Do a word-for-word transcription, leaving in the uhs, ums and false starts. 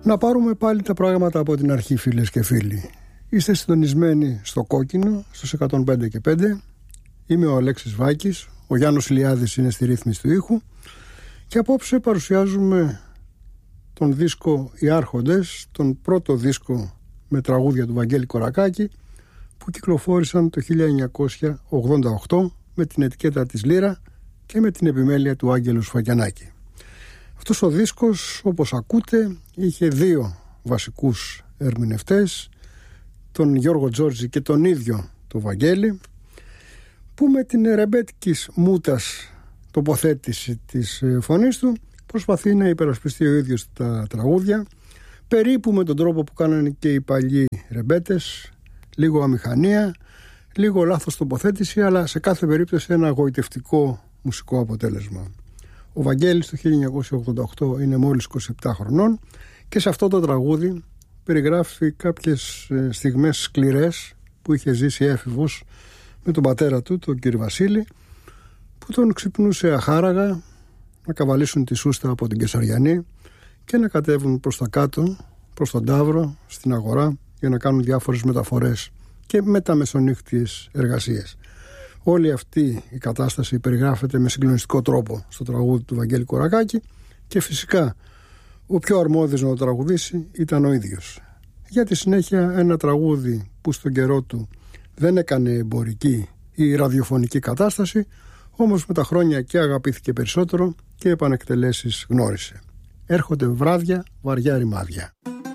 Να πάρουμε πάλι τα πράγματα από την αρχή, φίλες και φίλοι. Είστε συντονισμένοι στο Κόκκινο, στους εκατόν πέντε και πέντε. Είμαι ο Αλέξης Βάκης, ο Γιάννος Ηλιάδης είναι στη ρύθμιση του ήχου και απόψε παρουσιάζουμε τον δίσκο «Οι Άρχοντες», τον πρώτο δίσκο με τραγούδια του Βαγγέλη Κορακάκη που κυκλοφόρησαν το χίλια εννιακόσια ογδόντα οκτώ με την ετικέτα της Λύρα και με την επιμέλεια του Άγγελου Σφακιανάκη. Αυτός ο δίσκος, όπως ακούτε, είχε δύο βασικούς ερμηνευτές, τον Γιώργο Τζόρτζη και τον ίδιο τον Βαγγέλη, που με την ρεμπέτικης μούτας τοποθέτηση της φωνής του προσπαθεί να υπερασπιστεί ο ίδιος τα τραγούδια, περίπου με τον τρόπο που κάνανε και οι παλιοί ρεμπέτες, λίγο αμηχανία, λίγο λάθος τοποθέτηση, αλλά σε κάθε περίπτωση ένα γοητευτικό μουσικό αποτέλεσμα. Ο Βαγγέλης το χίλια εννιακόσια ογδόντα οκτώ είναι μόλις είκοσι επτά χρονών και σε αυτό το τραγούδι περιγράφει κάποιες στιγμές σκληρές που είχε ζήσει έφηβος με τον πατέρα του, τον κύριο Βασίλη, που τον ξυπνούσε αχάραγα να καβαλήσουν τη σούστα από την Κεσαριανή και να κατέβουν προς τα κάτω, προς τον Ταύρο, στην αγορά, για να κάνουν διάφορες μεταφορές και μεταμεσονύχτιες εργασίες. Όλη αυτή η κατάσταση περιγράφεται με συγκλονιστικό τρόπο στο τραγούδι του Βαγγέλη Κορακάκη και φυσικά ο πιο αρμόδιος να το τραγουδήσει ήταν ο ίδιος. Για τη συνέχεια ένα τραγούδι που στον καιρό του δεν έκανε εμπορική ή ραδιοφωνική κατάσταση, όμως με τα χρόνια και αγαπήθηκε περισσότερο και επανεκτελέσεις γνώρισε. Έρχονται βράδια, βαριά ρημάδια.